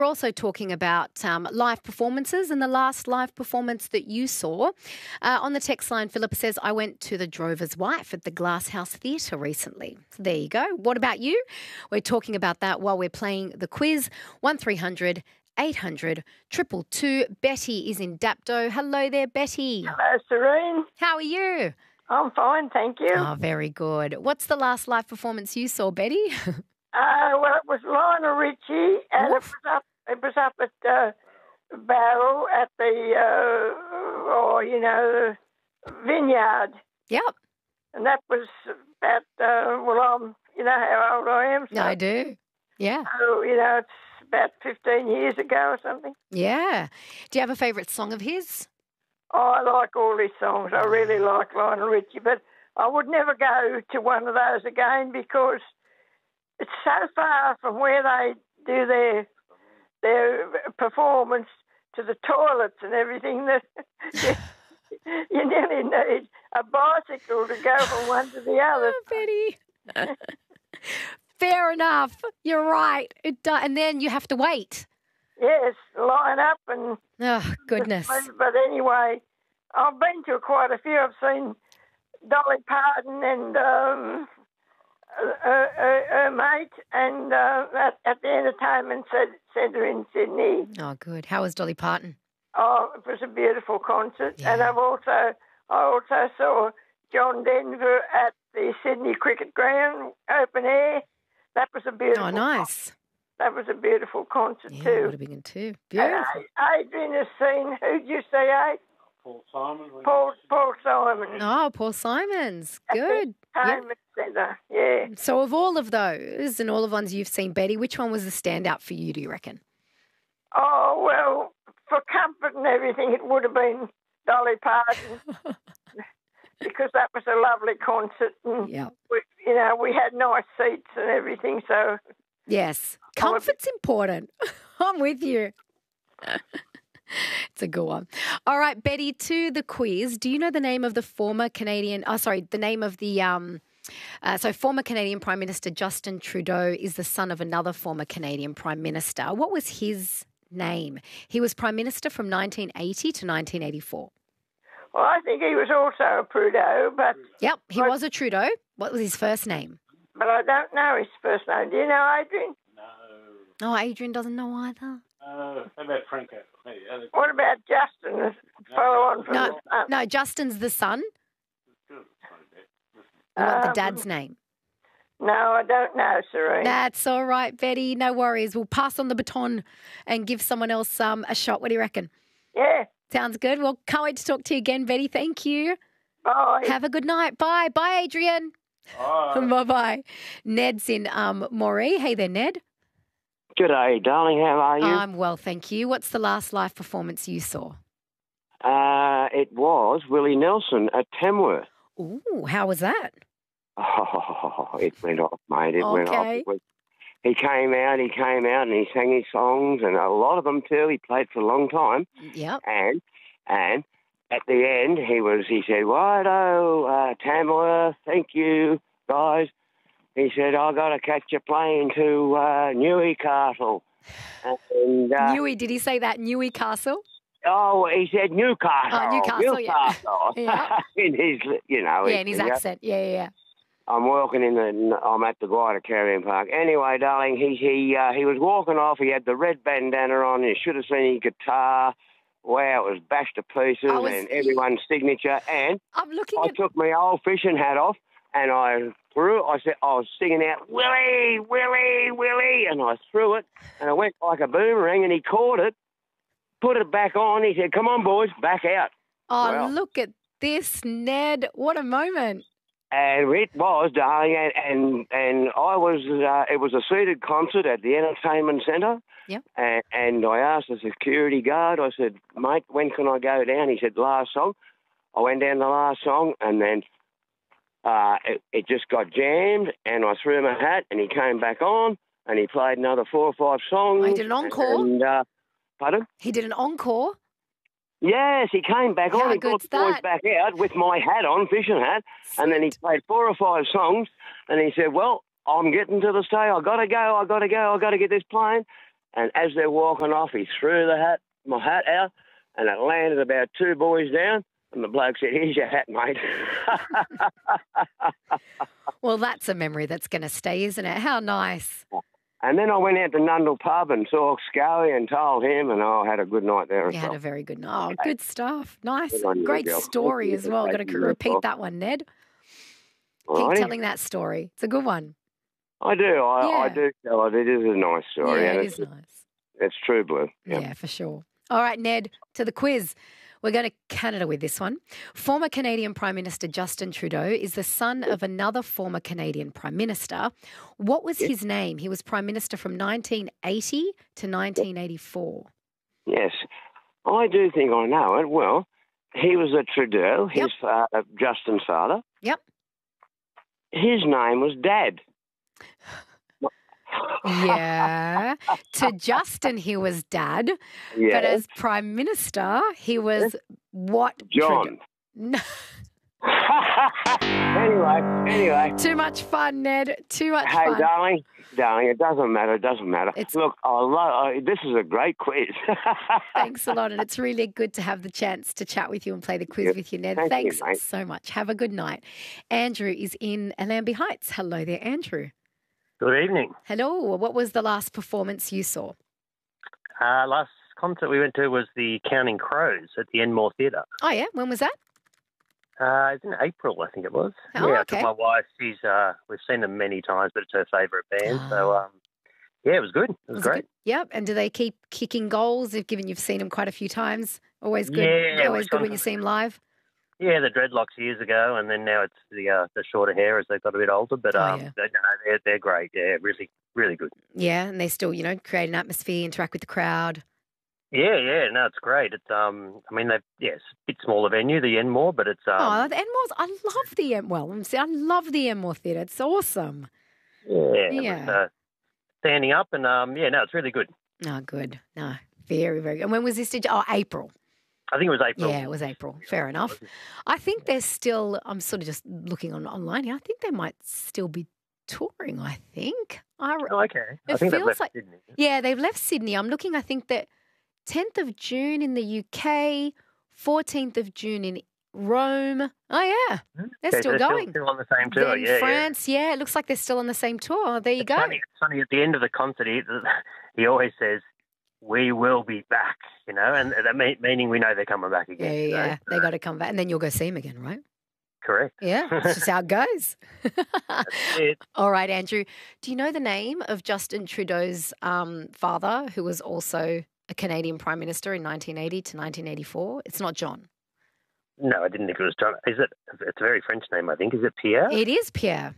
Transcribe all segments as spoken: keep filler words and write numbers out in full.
We're also talking about um, live performances and the last live performance that you saw. Uh, on the text line, Philippa says, I went to the Drover's Wife at the Glasshouse Theatre recently. So there you go. What about you? We're talking about that while we're playing the quiz. one three hundred eight hundred two two two. Betty is in Dapto. Hello there, Betty. Hello, Serene. How are you? I'm fine, thank you. Oh, very good. What's the last live performance you saw, Betty? Uh, well, it was Lionel Richie, and it was up. It was up at uh, Barrel at the, uh, or you know, the vineyard. Yep. And that was about. Uh, well, I'm. You know how old I am. So, I do. Yeah. So you know, it's about fifteen years ago or something. Yeah. Do you have a favourite song of his? Oh, I like all his songs. I really like Lionel Richie, but I would never go to one of those again because it's so far from where they do their their performance to the toilets and everything that you, you nearly need a bicycle to go from one to the other. Oh, Betty. Fair enough. You're right. It do- and then you have to wait. Yes, line up and... Oh, goodness. But anyway, I've been to quite a few. I've seen Dolly Parton and... Um, Her, her, her mate and uh, at, at the entertainment centre in Sydney. Oh, good. How was Dolly Parton? Oh, it was a beautiful concert. Yeah. And I've also, I also saw John Denver at the Sydney Cricket Ground, open air. That was a beautiful Oh, nice. Concert. That was a beautiful concert Yeah, too. would have been good too. Beautiful. And Adrian has seen, who'd you say, Aid? Paul Simon. Paul, Paul Simon. Oh, Paul Simons. Good. Entertainment Centre, yeah. So of all of those and all of the ones you've seen, Betty, which one was the standout for you, do you reckon? Oh, well, for comfort and everything, it would have been Dolly Parton because that was a lovely concert. And Yeah. we, you know, we had nice seats and everything, so... Yes. Comfort's important. I'm with you. It's a good one. All right, Betty, to the quiz. Do you know the name of the former Canadian, oh, sorry, the name of the, um, uh, so former Canadian Prime Minister Justin Trudeau is the son of another former Canadian Prime Minister. What was his name? He was Prime Minister from nineteen eighty to nineteen eighty-four. Well, I think he was also a Trudeau, but... Yep, he but, was a Trudeau. What was his first name? But I don't know his first name. Do you know, Adrian? No. Oh, Adrian doesn't know either. Uh, how about Franco? Hey, other... What about Justin, the follow on from No, the son? no, Justin's the son. You Um, want the dad's name? No, I don't know, Serene. That's all right, Betty. No worries. We'll pass on the baton and give someone else um, a shot. What do you reckon? Yeah. Sounds good. Well, can't wait to talk to you again, Betty. Thank you. Bye. Have a good night. Bye. Bye, Adrian. Bye. Bye-bye. Ned's in um, Moree. Hey there, Ned. G'day, darling. How are you? I'm well, thank you. What's the last live performance you saw? uh, it was Willie Nelson at Tamworth. Ooh, how was that? Oh, it went off, mate. It went off. Okay. It was, he came out, he came out and he sang his songs, and a lot of them too. He played for a long time. Yep. And and at the end, he was. He said, "Righto, uh, Tamworth, thank you, guys." He said, "I got to catch a plane to uh, Newcastle." And uh, Newey, did he say that? Newey Castle? oh, he said Newcastle. Oh, Newcastle, yeah. Newcastle. Yeah. in his, you know. Yeah, in his you know, accent. Yeah, yeah, yeah. I'm walking in the. I'm at the Guida Carrying Park. Anyway, darling, he he uh, he was walking off. He had the red bandana on. You should have seen his guitar. Wow, it was bashed to pieces, I was- and everyone's signature. And I'm looking I at... took my old fishing hat off, and I threw. I said, I was singing out, Willie, Willie, Willie, and I threw it, and it went like a boomerang, and he caught it, put it back on. He said, "Come on, boys, back out." Oh, Well. look at this, Ned. What a moment. And it was, darling, and and, and I was. Uh, it was a seated concert at the entertainment centre. Yep. And, and I asked the security guard. I said, "Mate, when can I go down?" He said, "Last song." I went down the last song, and then uh, it, it just got jammed, and I threw him a hat, and he came back on, and he played another four or five songs. Oh, he did an encore? And, uh, pardon? He did an encore. Yes, he came back How on. He good's brought the boys that? back out with my hat on, fishing hat, and then he Sweet. played four or five songs, and he said, "Well, I'm getting to the stage. I got to go. I got to go. I got to get this plane." and as they're walking off, he threw the hat, my hat out, and it landed about two boys down, and the bloke said, "Here's your hat, mate." Well, that's a memory that's going to stay, isn't it? How nice. And then I went out to Nundle Pub and saw Scully and told him, and I had a good night there as You well. had a very good night. Oh, good stuff. Nice. Good on you, Great girl. story as well. Got to Thank you. repeat that one, Ned. Keep Alrighty. telling that story. It's a good one. I do. I, I Yeah. do tell it. It is a nice story. Yeah, and it it's, is nice. it's true blue. Yeah. Yeah. for sure. All right, Ned, to the quiz. We're going to Canada with this one. Former Canadian Prime Minister Justin Trudeau is the son of another former Canadian Prime Minister. What was his name? He was Prime Minister from nineteen eighty to nineteen eighty-four. Yes. I do think I know it. Well, he was a Trudeau, his Yep. uh, Justin's father. Yep. His name was Dad. Yeah. To Justin, he was Dad. Yeah. But as Prime Minister, he was what? John. Trudeau? No. anyway, anyway. Too much fun, Ned. Too much Hey, fun. darling, darling, it doesn't matter. It doesn't matter. It's- Look, I love. I, this is a great quiz. Thanks a lot. And it's really good to have the chance to chat with you and play the quiz Yep. with you, Ned. Thank you, Thanks mate. so much. Have a good night. Andrew is in Allambie Heights. Hello there, Andrew. Good evening. Hello. What was the last performance you saw? Uh, last concert we went to was the Counting Crows at the Enmore Theatre. Oh, yeah. When was that? Uh, it's in April, I think it was. Oh, yeah, I okay. took my wife. She's uh, we've seen them many times, but it's her favourite band. Ah. So um, yeah, it was good. It was, Was it great. good? Yep. And do they keep kicking goals? If given you've seen them quite a few times, always good. Yeah, always we've good gone when you to- see them live. Yeah, the dreadlocks years ago, and then now it's the uh, the shorter hair as they've got a bit older. But Oh, um, yeah. they, no, they're they're great. Yeah, really, really good. Yeah, and they still, you know, create an atmosphere, interact with the crowd. Yeah, yeah, no, it's great. It's um, I mean, they yeah, it's a bit smaller venue, the Enmore, but it's um, oh, the Enmore's, I love the En. Well, I'm saying I love the Enmore Theatre. It's awesome. yeah, it Yeah. was, uh, standing up, and um, yeah, no, it's really good. No, good. No, very, very good. And when was this? Did you, oh, April. I think it was April. Yeah, it was April. Fair enough. I think they're still, I'm sort of just looking on online here. I think they might still be touring, I think. I, re- Oh, okay. I It think they've feels left like- Sydney. yeah, they've left Sydney. I'm looking, I think that tenth of June in the U K, fourteenth of June in Rome. Oh, yeah. They're Okay, so still going. Still, on the same tour, Then yeah. France, yeah. it looks like they're still on the same tour. There you yeah. go. It's funny, it's funny, at the end of the concert, he, he always says, "We will be back," you know, and that mean, meaning we know they're coming back Yeah, again. yeah, so, yeah. They got to come back. And then you'll go see them again, right? Correct. Yeah, that's just how it goes. That's it. All right, Andrew. Do you know the name of Justin Trudeau's um, father, who was also a Canadian Prime Minister in nineteen eighty to nineteen eighty-four? It's not John. No, I didn't think it was John. Is it? It's a very French name, I think. Is it Pierre? It is Pierre.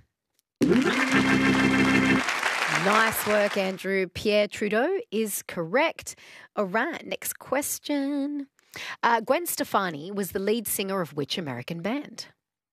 Nice work, Andrew. Pierre Trudeau is correct. All right, next question. Uh, Gwen Stefani was the lead singer of which American band?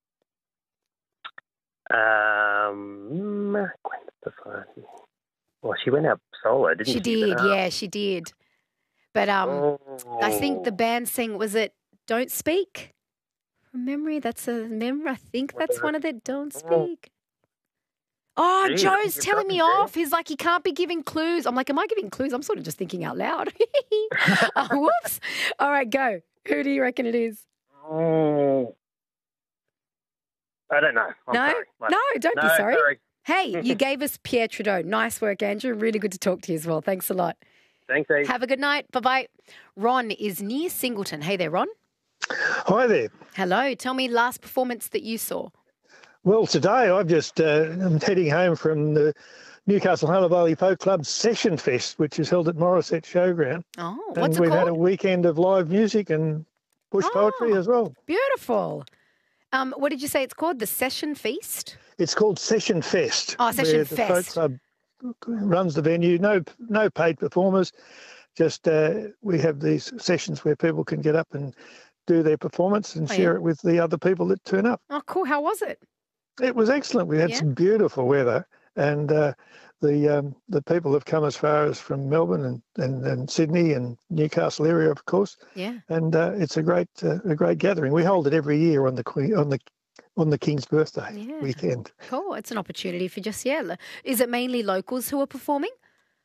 Um, Gwen Stefani. Well, she went out solo, didn't she? She did, But, uh, yeah, she did. But um, I think the oh, band sang, was it Don't Speak? From memory, that's a memory. I think Was that's it? one of the Don't Oh. Speak. Oh, Gee, I Joe's think telling you're me right there. off. He's like, he can't be giving clues. I'm like, am I giving clues? I'm sort of just thinking out loud. Oh, whoops. All right, go. Who do you reckon it is? oh. I don't know. I'm no? sorry. Like- No, don't no, be sorry. sorry. Hey, you gave us Pierre Trudeau. Nice work, Andrew. Really good to talk to you as well. Thanks a lot. Thanks, Eve. Have a good night. Bye-bye. Ron is near Singleton. Hey there, Ron. Hi there. Hello. Tell me last performance that you saw. Well, today I've just uh, I'm heading home from the Newcastle Hunter Valley Folk Club Session Fest, which is held at Morisset Showground. Oh, And what's it we've had a called? weekend of live music and bush poetry Oh. as well. Beautiful. Um, what did you say it's called? The Session Feast? It's called Session Fest. Oh, Session where the Folk Fest. Club runs the venue. No, no paid performers. Just uh, we have these sessions where people can get up and do their performance and Oh, share yeah. it with the other people that turn up. Oh, cool. How was it? It was excellent. We had Yeah. some beautiful weather, and uh, the um, the people have come as far as from Melbourne and, and, and Sydney and Newcastle area, of course. Yeah. And uh, it's a great uh, a great gathering. We hold it every year on the Queen on the on the King's birthday Yeah. weekend. Cool. It's an opportunity for just, yeah. lo- Is it mainly locals who are performing?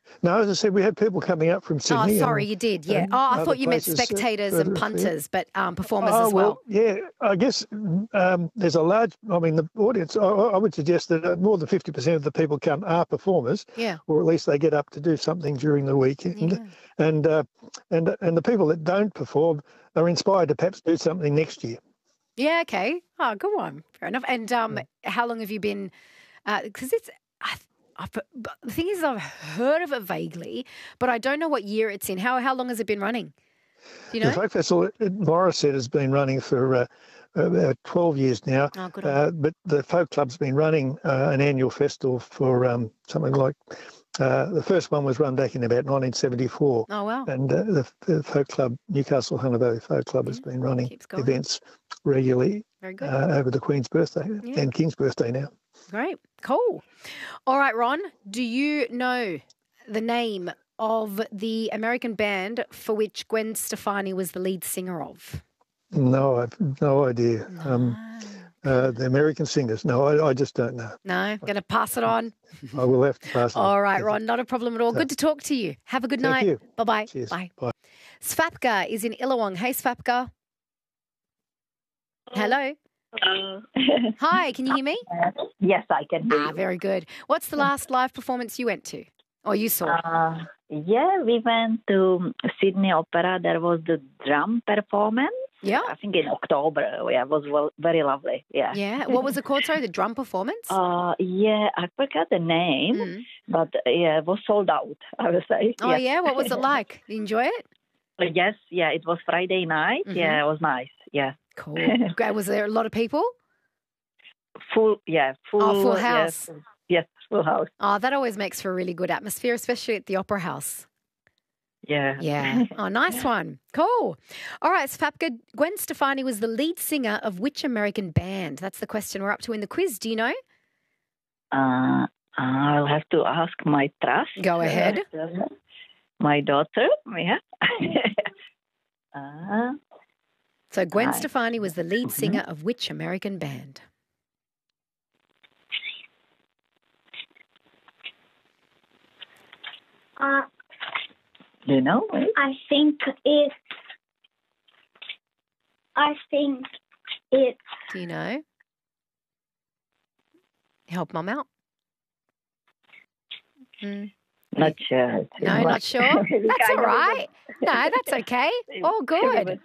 No, as I said, we had people coming up from Sydney. Oh, sorry, and, you did. Yeah. and Oh, I other thought you meant places, uh, spectators further and afield. punters, but um, performers Oh, as well. yeah, I guess um, there's a large, I mean, the audience, I, I would suggest that uh, more than fifty percent of the people come are performers, Yeah. or at least they get up to do something during the weekend. Yeah. And, uh, and, and the people that don't perform are inspired to perhaps do something next year. Yeah. Okay. Oh, good one. Fair enough. And um, how long have you been? Because it's. I, I've, but the thing is, I've heard of it vaguely, but I don't know what year it's in. How how long has it been running? Do you know? The Folk Festival at Morisset has been running for uh, about twelve years now. Oh, good on Uh, but the Folk Club's been running uh, an annual festival for um, something like, uh, the first one was run back in about nineteen seventy-four. Oh, wow. And uh, the, the Folk Club, Newcastle Hunter Valley Folk Club, has Yeah, been running keeps going. events regularly Very good. uh, over the Queen's birthday Yeah. and King's birthday now. Great. Cool. All right, Ron, do you know the name of the American band for which Gwen Stefani was the lead singer of? No, I've no idea. Um, uh, the American singers, no, I, I just don't know. No, going to pass it on. I will have to pass it on. All right, Thank you. Ron, not a problem at all. Good to talk to you. Have a good Thank night. you. Bye-bye. Cheers. Bye. Bye. Svapka is in Illawong. Hey, Svapka. Hello. Hello. Hi, can you hear me? Yes, I can hear Ah, you. very good. What's the last live performance you went to or you saw? Uh, yeah, we went to Sydney Opera. There was the drum performance. Yeah. I think in October. Yeah, it was well, very lovely. Yeah. Yeah. What was it called? Sorry, the drum performance? Uh, yeah, I forgot the name, Mm. but yeah, it was sold out, I would say. Oh, Yes. yeah? What was it like? Did you enjoy it? Uh, yes, yeah, it was Friday night. Mhm. Yeah, it was nice. Yeah. Cool. Great. Was there a lot of people? Full, yeah, full. Oh, full yes, house. Yes, full house. Oh, that always makes for a really good atmosphere, especially at the Opera House. Yeah. Yeah. Oh, nice one. Cool. All right, Svapka, Gwen Stefani was the lead singer of which American band? That's the question we're up to in the quiz. Do you know? Uh, I'll have to ask my trust. Go ahead. Uh, my daughter, yeah. uh, So Gwen I- Stefani was the lead Mhm. singer of which American band? Uh, do you know? I think it. I think it. Do you know? Help Mum out. Mm. Not sure. No, not sure. That's all right. No, that's okay. All good.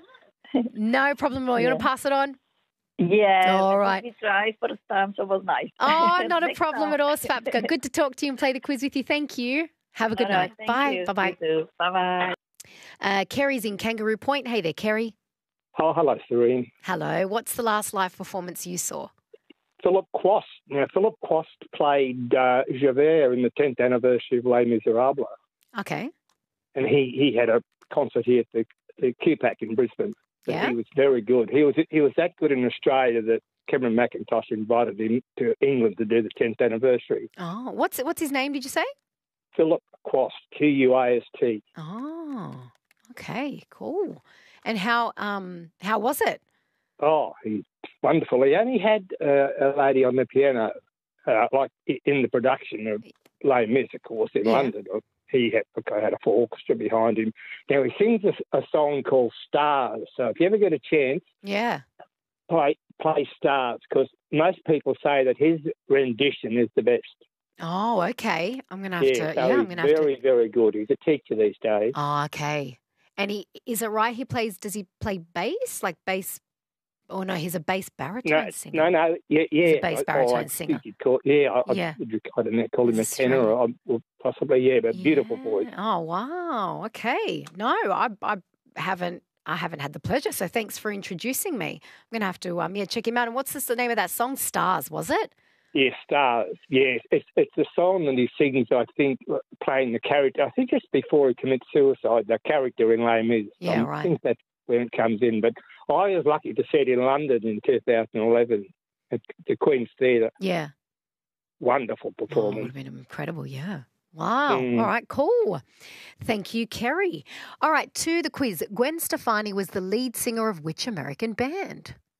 No problem at all. You want to pass it on? Yeah. All right. We tried for the time, so it was nice. Oh, not a Next problem time. at all, Svapka. Good to talk to you and play the quiz with you. Thank you. Have a good All right, night. thank Bye. you. Bye-bye. You too. Bye-bye. Uh, Kerry's in Kangaroo Point. Hey there, Kerry. Oh, hello, Serene. Hello. What's the last live performance you saw? Philip Quast. Now, Philip Quast played uh, Javert in the tenth anniversary of Les Miserables, Okay. and he, he had a concert here at the, the Q PAC in Brisbane. And Yeah. He was very good. He was he was that good in Australia that Cameron McIntosh invited him to England to do the tenth anniversary. Oh, what's what's his name, did you say? Philip Quast, Q U A S T. Oh, okay, cool. And how um how was it? Oh, he's wonderful. He only had uh, a lady on the piano, uh, like i- in the production of Les Mis, of course, in Yeah. London. He had, had a full orchestra behind him. Now, he sings a, a song called Stars. So if you ever get a chance, Yeah. play, play Stars, because most people say that his rendition is the best. Oh, okay. I'm gonna have yeah, to. so Yeah, I'm he's gonna have very, to. very good. He's a teacher these days. Oh, okay. And he is it right? He plays. Does he play bass? Like bass? Oh no, he's a bass baritone No, singer. no, no, yeah, yeah. bass I- baritone oh, I singer. think you'd call, yeah, I, Yeah. I, I don't know, call him a He's tenor or, or possibly, yeah, but beautiful voice. Yeah. Oh wow. Okay. No, I I haven't. I haven't had the pleasure. So thanks for introducing me. I'm gonna have to um yeah check him out. And what's this, the name of that song? Stars, was it? Yeah, Stars. Yeah, it's it's a song that he sings. I think playing the character. I think it's before he commits suicide. The character in Les Mis. Yeah, I right. think that's when it comes in. But I was lucky to see it in London in two thousand eleven at the Queen's Theatre. Yeah. Wonderful Oh, it would performance. have been incredible, yeah. Wow. Mm. All right, cool. Thank you, Kerry. All right, to the quiz. Gwen Stefani was the lead singer of which American band?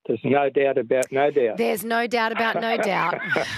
There's no doubt about no doubt. There's no doubt about no doubt.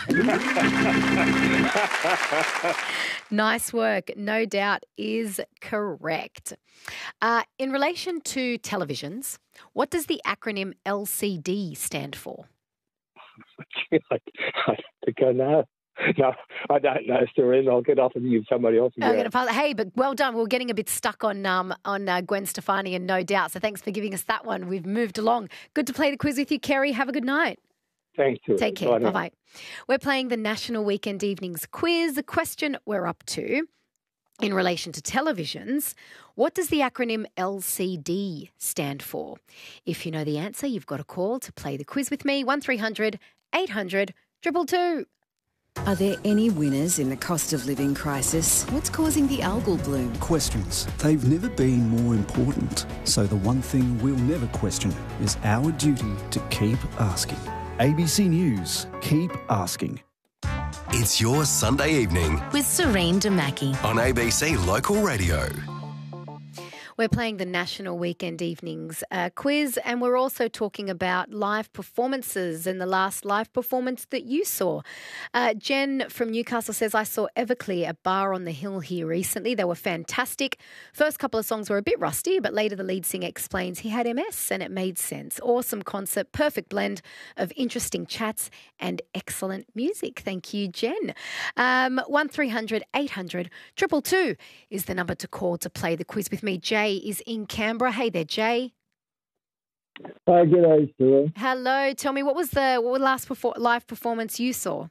Nice work. No doubt is correct. Uh, in relation to televisions, what does the acronym L C D stand for? I, I think I know. No, I don't know, Serena. I'll get off and give somebody else. I'm gonna pass, hey, but well done. We we're getting a bit stuck on um, on uh, Gwen Stefani and No Doubt, so thanks for giving us that one. We've moved along. Good to play the quiz with you, Kerry. Have a good night. Thanks, Serena. Take care. Bye bye. We're playing the National Weekend Evenings quiz. The question we're up to in relation to televisions, what does the acronym L C D stand for? If you know the answer, you've got a call to play the quiz with me. one three hundred eight hundred two two two. Are there any winners in the cost of living crisis? What's causing the algal bloom? Questions. They've never been more important. So the one thing we'll never question is our duty to keep asking. A B C News. Keep asking. It's your Sunday evening with Serene Damaki on A B C Local Radio. We're playing the National Weekend Evenings uh, quiz, and we're also talking about live performances and the last live performance that you saw. Uh, Jen from Newcastle says, I saw Everclear at Bar on the Hill here recently. They were fantastic. First couple of songs were a bit rusty, but later the lead singer explains he had M S and it made sense. Awesome concert, perfect blend of interesting chats and excellent music. Thank you, Jen. Um, one three hundred eight hundred two two two is the number to call to play the quiz with me. Jay is in Canberra. Hey there, Jay. Hi, g'day, Stuart. Hello. Tell me, what was the what was the last perfor- live performance you saw?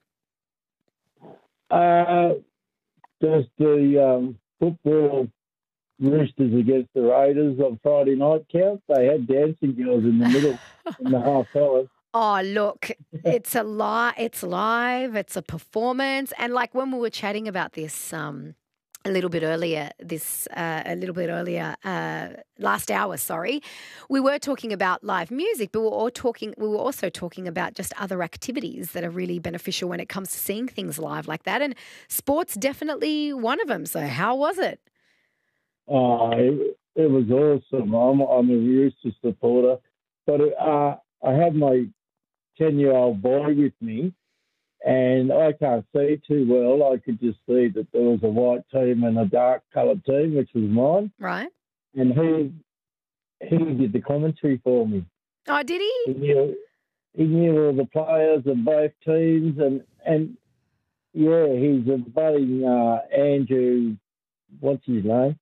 Uh, just the um, football Roosters against the Raiders on Friday night count. They had dancing girls in the middle in the half time. Oh, look, it's a li- It's live. It's a performance, and like when we were chatting about this. Um, A little bit earlier, this uh, a little bit earlier uh, last hour. Sorry, we were talking about live music, but we were all talking. We were also talking about just other activities that are really beneficial when it comes to seeing things live like that. And sports definitely one of them. So, how was it? Oh, it, it was awesome. I'm, I'm a Roosters supporter, but uh, I had my ten-year-old boy with me. And I can't see too well. I could just see that there was a white team and a dark coloured team, which was mine. Right. And he he did the commentary for me. Oh, did he? He knew, he knew all the players of both teams. And, and yeah, he's a budding uh, Andrew, what's his name?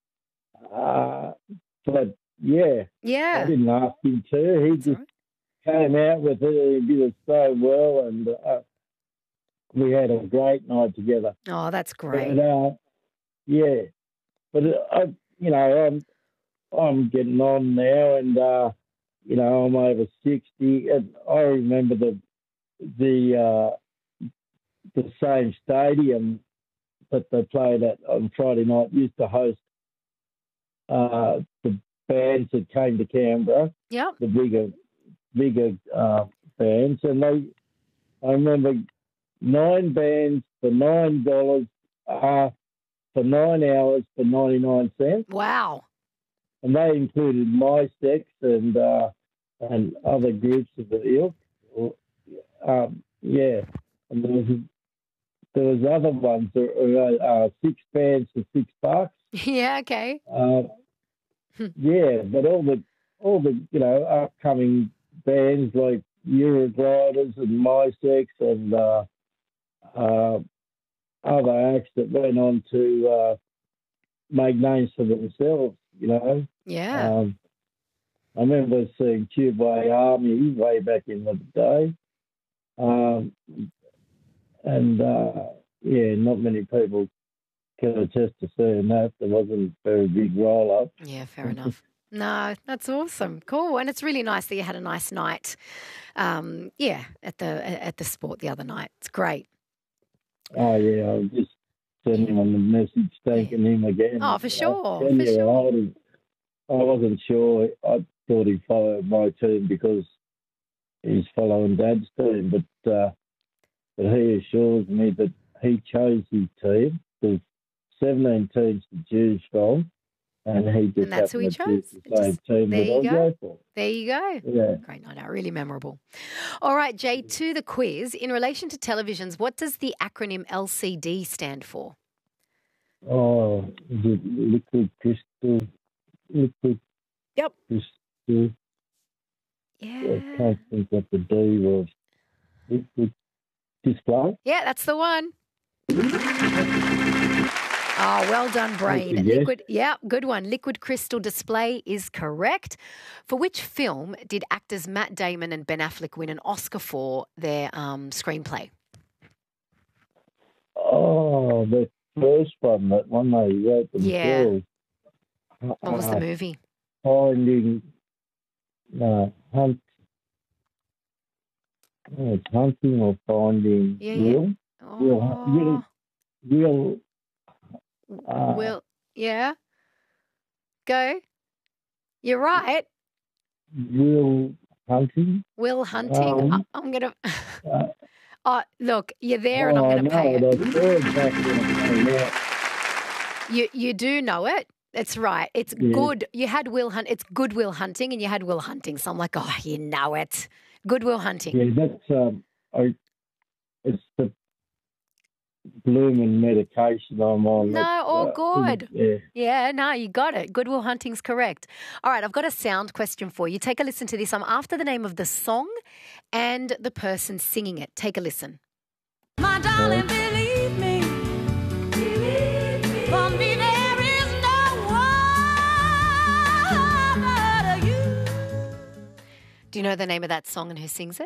Uh, but, yeah. Yeah. I didn't ask him to. He That's just right. came out with it. He did it so well. And... Uh, we had a great night together. Oh, that's great. But, uh, yeah, but uh, I, you know, I'm I'm getting on now, and uh, you know, I'm over sixty, and I remember the the uh, the same stadium that they played at on Friday night used to host uh, the bands that came to Canberra. Yep. The bigger bigger uh, bands, and they, I remember. Nine bands for nine dollars uh, for nine hours for ninety nine cents. Wow! And they included My Sex and uh, and other groups of the ilk. Um, yeah, and there was there was other ones. There were uh, six bands for six bucks. Yeah. Okay. Uh, yeah, but all the all the you know upcoming bands like Eurogliders and My Sex and. Uh, Uh, other acts that went on to uh, make names for themselves, you know. Yeah. Um, I remember seeing Tubeway Army way back in the day. Um, and, uh, yeah, not many people can attest to seeing that. There wasn't a very big roll-up. Yeah, fair enough. No, that's awesome. Cool. And it's really nice that you had a nice night, um, yeah, at the at the sport the other night. It's great. Oh, yeah, I was just sending him a message thanking him again. Oh, for sure, Uh, for sure. Old, I wasn't sure. I thought he followed my team because he's following Dad's team, but uh, but he assures me that he chose his team. There's seventeen teams to choose from, and he just And that's who he happened chose. to choose the same Just- team there that you I'll go. go for. There you go. Yeah. Great night out. Really memorable. All right, Jay, to the quiz. In relation to televisions, what does the acronym L C D stand for? Oh, is it liquid crystal? Liquid Yep. crystal. Yeah. I can't think what the D was. Liquid display. Yeah, that's the one. Oh, well done, brain. Thank you, yes. Liquid, yeah, good one. Liquid crystal display is correct. For which film did actors Matt Damon and Ben Affleck win an Oscar for their um, screenplay? Oh, the first one, that one they wrote Yeah. themselves. What was the Uh, movie? Finding, no, hunt. Oh, it's hunting or finding. Yeah, yeah. Will? Will, Oh, will, will, uh, Will, yeah. Go. You're right. will hunting. Will Hunting. Um, I- I'm going to. Uh, Oh, look, you're there and oh, I'm going to no, pay it. the third back when it came out. You you do know it. It's right. It's Yeah. good. You had Will Hunt. It's Good Will Hunting, and you had Will Hunting. So I'm like, oh, you know it. Good Will Hunting. Yeah, that's um, I, it's the blooming medication I'm on. No, That's, all uh, good. Yeah. Yeah, no, you got it. Good Will Hunting's correct. All right, I've got a sound question for you. Take a listen to this. I'm after the name of the song and the person singing it. Take a listen. My darling, believe me. For me, there is no one but you. Do you know the name of that song and who sings it?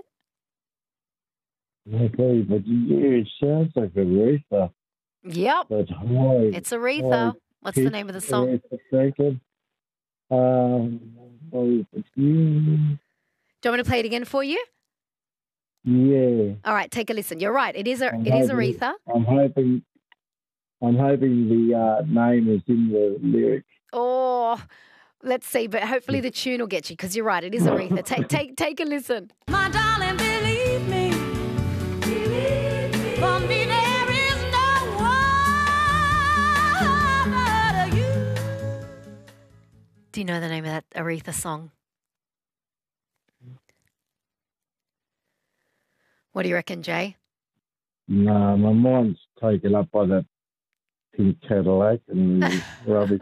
Okay, but yeah, it sounds like Aretha. Yep. But high, It's Aretha. high What's the pitch, name of the song? Aretha Franklin. Um, oh, it's you. Do you want me to play it again for you? Yeah. All right, take a listen. You're right. It is a, I'm it is hoping- Aretha. I'm hoping. I'm hoping the uh, name is in the lyric. Oh, let's see. But hopefully the tune will get you because you're right. It is Aretha. Take take take a listen. My darling, believe me. For me, there is no one but you. Do you know the name of that Aretha song? What do you reckon, Jay? No, my mind's taken up by that pink Cadillac and rubbish.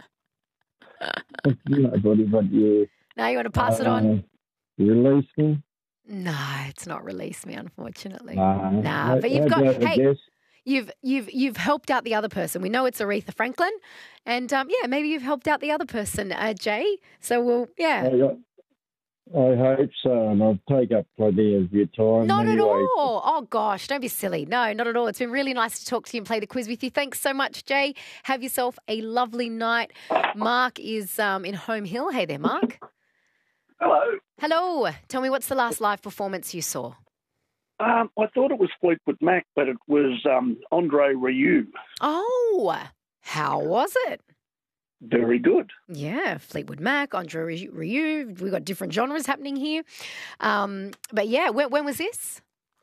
Nobody but you. No, you want to pass it on? Uh, Release me? No, it's not Release Me, unfortunately. Nah. Nah, but How- you've how got about a hey, guess? you've you've you've helped out the other person. We know it's Aretha Franklin, and um, yeah, maybe you've helped out the other person, uh, Jay. So we'll yeah. I, got- I hope so, and I'll take up plenty of your time. Not at anyway. all. Oh, gosh, don't be silly. No, not at all. It's been really nice to talk to you and play the quiz with you. Thanks so much, Jay. Have yourself a lovely night. Mark is um, in Home Hill. Hey there, Mark. Hello. Hello. Tell me, what's the last live performance you saw? Um, I thought it was Fleetwood Mac, but it was um, Andre Rieu. Oh, how was it? Very good. Yeah, Fleetwood Mac, Andre Rieu. We've got different genres happening here. Um, but yeah, when, when was this?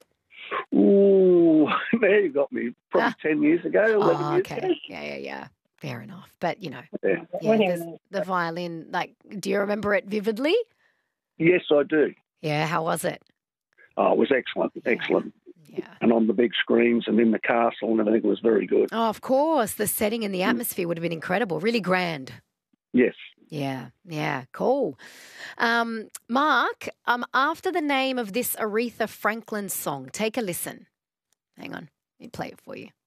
Ooh, there you got me. Probably Ah. ten years ago, eleven Oh, years okay. ago. Yeah, yeah, yeah. Fair enough. But, you know, Yeah. yeah, there's the violin, like, do you remember it vividly? Yes, I do. Yeah, how was it? Oh, it was excellent, excellent. Yeah. And on the big screens and in the castle and everything, it was very good. Oh, of course. The setting and the atmosphere would have been incredible. Really grand. Yes. Yeah, yeah, cool. Um, Mark, um, after the name of this Aretha Franklin song, take a listen. Hang on, let me play it for you.